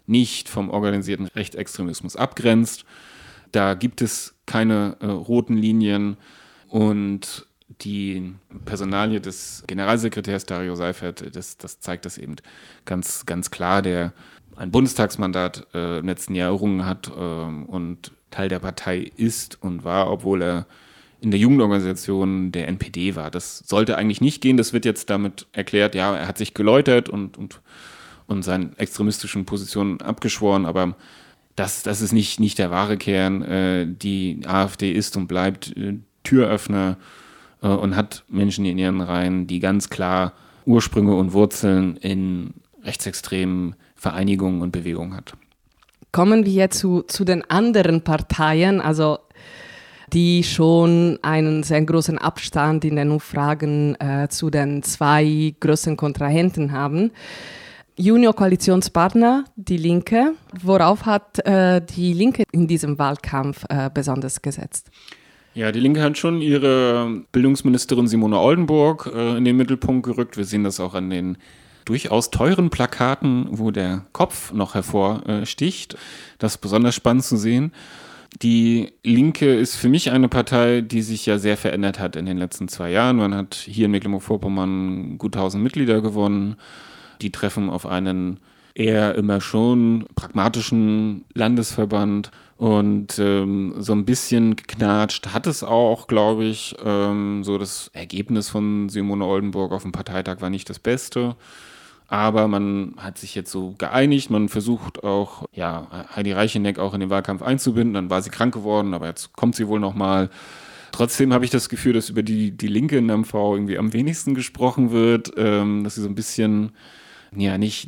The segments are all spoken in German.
nicht vom organisierten Rechtsextremismus abgrenzt. Da gibt es keine roten Linien und die Personalie des Generalsekretärs Dario Seifert, das zeigt das eben ganz, ganz klar, der ein Bundestagsmandat im letzten Jahr errungen hat und Teil der Partei ist und war, obwohl er in der Jugendorganisation der NPD war. Das sollte eigentlich nicht gehen. Das wird jetzt damit erklärt, ja, er hat sich geläutert und seinen extremistischen Positionen abgeschworen, aber das ist nicht der wahre Kern. Die AfD ist und bleibt Türöffner und hat Menschen in ihren Reihen, die ganz klar Ursprünge und Wurzeln in rechtsextremen Vereinigungen und Bewegungen hat. Kommen wir jetzt zu den anderen Parteien, also die schon einen sehr großen Abstand in den Umfragen zu den zwei größten Kontrahenten haben. Junior-Koalitionspartner, die Linke. Worauf hat die Linke in diesem Wahlkampf besonders gesetzt? Ja, die Linke hat schon ihre Bildungsministerin Simone Oldenburg in den Mittelpunkt gerückt. Wir sehen das auch an den durchaus teuren Plakaten, wo der Kopf noch hervorsticht. Das ist besonders spannend zu sehen. Die Linke ist für mich eine Partei, die sich ja sehr verändert hat in den letzten 2 Jahren. Man hat hier in Mecklenburg-Vorpommern gut 1000 Mitglieder gewonnen. Die treffen auf einen eher immer schon pragmatischen Landesverband. Und so ein bisschen geknatscht hat es auch, glaube ich. So das Ergebnis von Simone Oldenburg auf dem Parteitag war nicht das Beste. Aber man hat sich jetzt so geeinigt. Man versucht auch, ja, Heidi Reicheneck auch in den Wahlkampf einzubinden. Dann war sie krank geworden, aber jetzt kommt sie wohl nochmal. Trotzdem habe ich das Gefühl, dass über die Linke in MV irgendwie am wenigsten gesprochen wird. Dass sie so ein bisschen, ja, nicht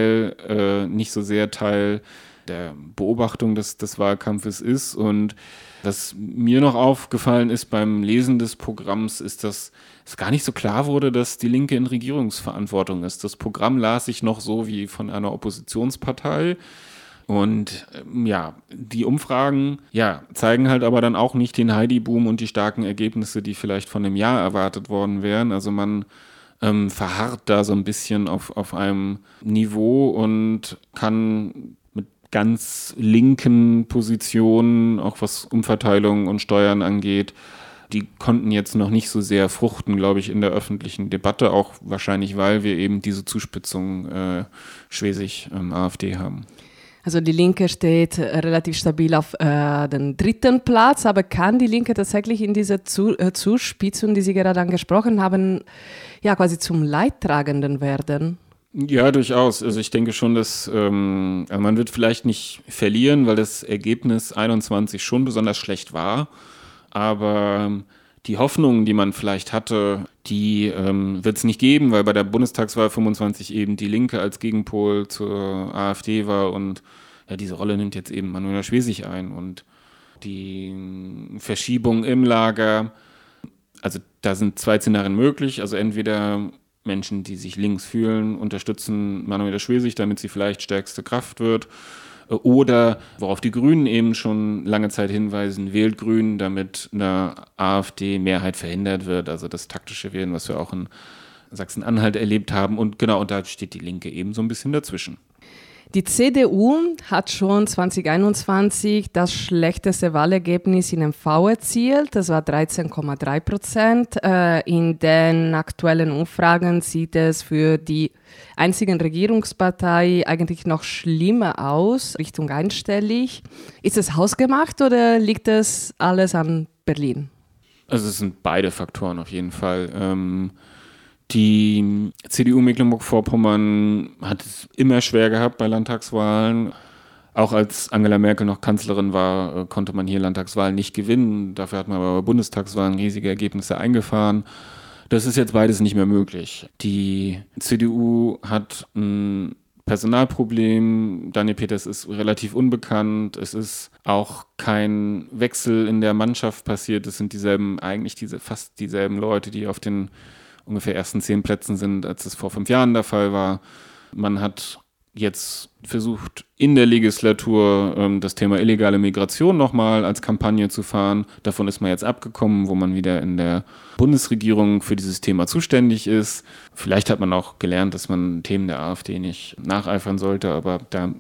so sehr Teil der Beobachtung des Wahlkampfes ist. Und was mir noch aufgefallen ist beim Lesen des Programms, ist, dass es gar nicht so klar wurde, dass die Linke in Regierungsverantwortung ist. Das Programm las sich noch so wie von einer Oppositionspartei. Und ja, die Umfragen zeigen halt aber dann auch nicht den Heidi-Boom und die starken Ergebnisse, die vielleicht von einem Jahr erwartet worden wären. Also man verharrt da so ein bisschen auf einem Niveau und kann mit ganz linken Positionen, auch was Umverteilung und Steuern angeht, die konnten jetzt noch nicht so sehr fruchten, glaube ich, in der öffentlichen Debatte, auch wahrscheinlich, weil wir eben diese Zuspitzung Schwesig AfD haben. Also die Linke steht relativ stabil auf den 3. Platz, aber kann die Linke tatsächlich in dieser Zuspitzung, die Sie gerade angesprochen haben, ja quasi zum Leidtragenden werden? Ja, durchaus. Also ich denke schon, dass also man wird vielleicht nicht verlieren, weil das Ergebnis 21 schon besonders schlecht war. Aber die Hoffnungen, die man vielleicht hatte, die wird es nicht geben, weil bei der Bundestagswahl 25 eben die Linke als Gegenpol zur AfD war und ja, diese Rolle nimmt jetzt eben Manuela Schwesig ein und die Verschiebung im Lager, also da sind 2 Szenarien möglich, also entweder Menschen, die sich links fühlen, unterstützen Manuela Schwesig, damit sie vielleicht stärkste Kraft wird. Oder, worauf die Grünen eben schon lange Zeit hinweisen, wählt Grün, damit eine AfD-Mehrheit verhindert wird. Also das taktische Wählen, was wir auch in Sachsen-Anhalt erlebt haben. Und genau, und da steht die Linke eben so ein bisschen dazwischen. Die CDU hat schon 2021 das schlechteste Wahlergebnis in MV erzielt. Das war 13,3%. In den aktuellen Umfragen sieht es für die einzigen Regierungspartei eigentlich noch schlimmer aus, Richtung einstellig. Ist es hausgemacht oder liegt das alles an Berlin? Also es sind beide Faktoren auf jeden Fall. Die CDU Mecklenburg-Vorpommern hat es immer schwer gehabt bei Landtagswahlen. Auch als Angela Merkel noch Kanzlerin war, konnte man hier Landtagswahlen nicht gewinnen. Dafür hat man aber bei Bundestagswahlen riesige Ergebnisse eingefahren. Das ist jetzt beides nicht mehr möglich. Die CDU hat ein Personalproblem. Daniel Peters ist relativ unbekannt. Es ist auch kein Wechsel in der Mannschaft passiert. Es sind fast dieselben Leute, die auf den ungefähr ersten 10 Plätzen sind, als es vor 5 Jahren der Fall war. Man hat jetzt versucht, in der Legislatur das Thema illegale Migration nochmal als Kampagne zu fahren. Davon ist man jetzt abgekommen, wo man wieder in der Bundesregierung für dieses Thema zuständig ist. Vielleicht hat man auch gelernt, dass man Themen der AfD nicht nacheifern sollte, aber da